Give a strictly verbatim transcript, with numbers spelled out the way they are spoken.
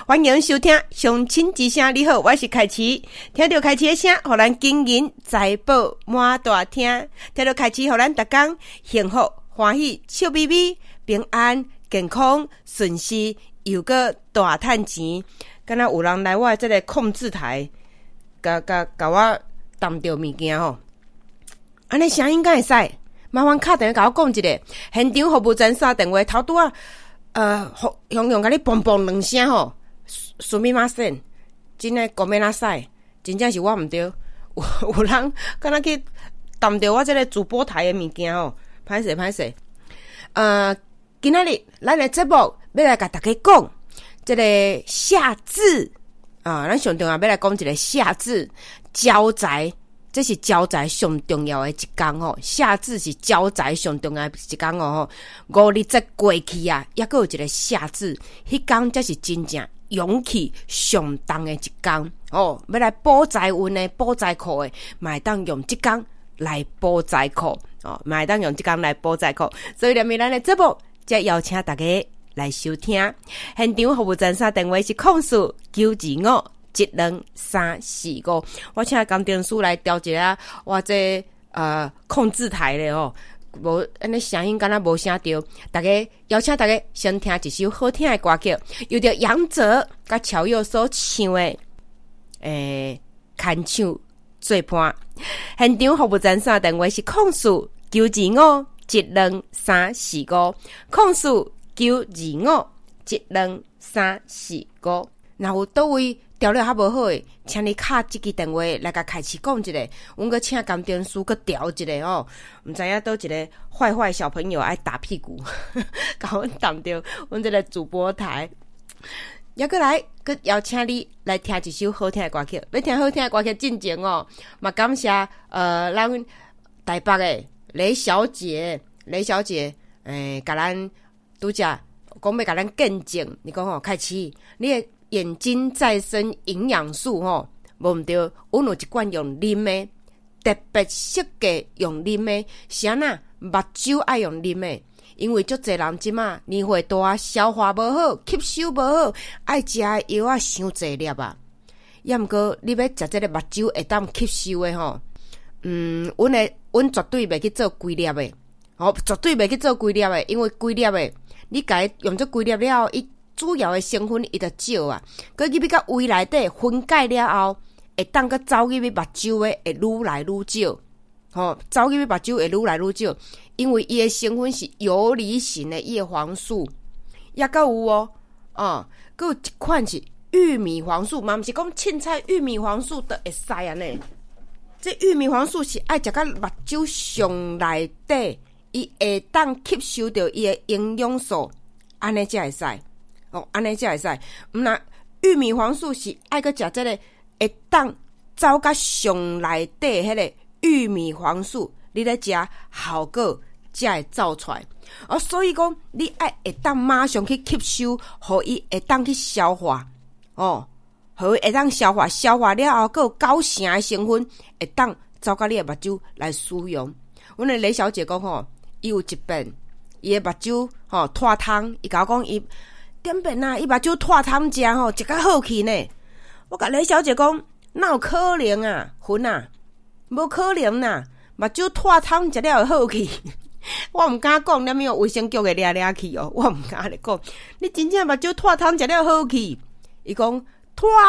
欢迎收听乡亲之声。你好，我是凯琪。听到凯琪的声，互咱金银财宝满大厅。听到凯琪，互咱逐天幸福欢喜笑眯眯，平安健康顺遂，又个大赚钱。敢若有人来我这个控制台，甲甲甲我担着物件吼，安尼声音敢会使？麻烦敲电话甲我讲一下，现场服务站三电话头拄啊，呃，雄雄甲你嘣嘣两声吼，苏密马森，真诶讲要哪使？真正是我毋对，有有人敢若去担着我这个主播台诶物件吼，歹势歹势。呃，今仔日咱诶节目要来甲大家讲，这个夏至啊，咱上重要要来讲一个夏至招财。这是招财上重要的一天吼，夏至是招财上重要的一天哦。五日节过去啊，还佫有一个夏至，迄天才是真正勇气上重的一天哦。要来补财运的、补财库的，嘛会当用这天来补财库哦，嘛会当用这天来补财库。所以，连咪咱的节目，才邀请大家来收听。现场服务站三电话是控诉九二五。一两三四五，我请工程师来调一下我这呃控制台咧吼，无安尼声音敢若无声着。大家邀请大家先听一首好听的歌曲，由着杨哲甲乔佑所唱的诶牵手做伴。现场服务站三电话是控诉九二五一两三四五，控诉九二五一两三四五。若有倒位调了较无好诶，请你敲即支电话来甲开始讲一下，阮阁请工程师阁调一下哦。毋知影倒一个坏坏小朋友爱打屁股，甲阮挡着阮这个主播台。抑阁来，阁邀请你来听一首好听的歌曲。要听好听的歌曲进前哦，嘛感谢呃咱台北诶雷小姐，雷小姐诶，甲咱拄则讲要甲咱见证，你讲吼开始你诶。眼睛再生营养素吼，无毋对，阮有一罐用啉的，特别适合用啉的。啥呐？目睭爱用啉的，因为足侪人即马年岁大，消化无好，吸收无好，爱食药啊伤侪粒啊。抑毋过你要食即个目睭会当吸收的吼，嗯，阮的阮绝对袂去做规粒的，吼、哦，绝对袂去做规粒的，因为规粒的，你家用做规粒了后，伊。主要的成分伊就少啊，佮入去到胃内底分解了后，会当佮走入去目睭的会愈来愈少，吼、哦，走入去目睭会愈来愈少，因为伊的成分是游离型的叶黄素，也佮有哦，哦，佮有一款是玉米黄素，嘛毋是讲凊彩玉米黄素都会使安尼，这玉米黄素是爱食到目睭上内底，伊会当吸收到伊的营养素，安尼才会使。哦，安尼才会使。毋若玉米黄素是爱个食即个，会当走到上内底迄个玉米黄素，你咧食效果才会走出来。哦，所以讲你爱会当马上去吸收，互伊会当去消化。哦，互伊会当消化，消化了后，佫有九成的成分会当走到你的目睭来使用。阮的雷小姐讲吼，伊有一遍，伊的目睭吼脱汤，伊甲我讲伊。点变啊！伊目睭脱汤食吼，食甲好去呢。我甲雷小姐讲，哪有可能啊？混啊，无可能呐！目睭脱汤食了好去，我毋敢讲，连有卫生局的掠掠去哦，我毋敢咧讲。你真正目睭脱汤食了好去？伊讲脱